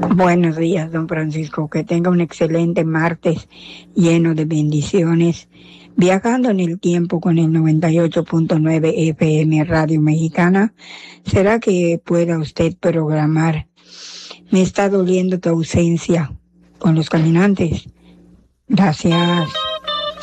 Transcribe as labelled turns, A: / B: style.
A: Buenos días, don Francisco. Que tenga un excelente martes lleno de bendiciones. Viajando en el tiempo con el 98.9 FM Radio Mexicana, ¿será que pueda usted programar? Me está doliendo tu ausencia con los caminantes. Gracias.